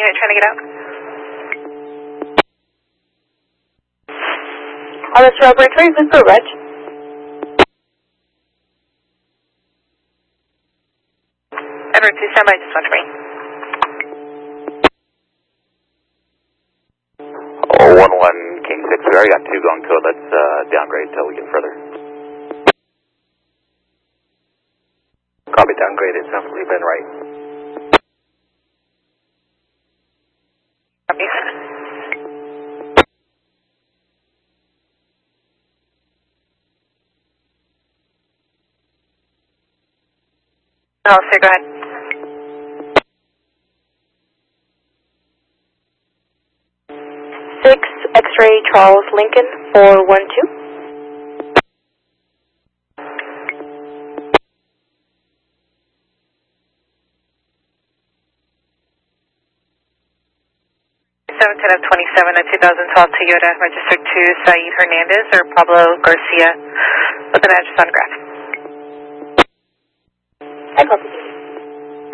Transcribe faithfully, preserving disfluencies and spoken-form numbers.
unit trying to get out. On this laboratory, this is Reg. Edward two, stand by, just one to me. Oh, one one, King six, we already got two going code, let's uh, downgrade until we get further. Copy, downgrade, it's definitely been right. Copy. Oh, sir, go ahead. six, X-ray Charles Lincoln, four one two. seven ten of twenty-seven, a two thousand twelve Toyota, registered to Saeed Hernandez or Pablo Garcia with an address on graph. I copy.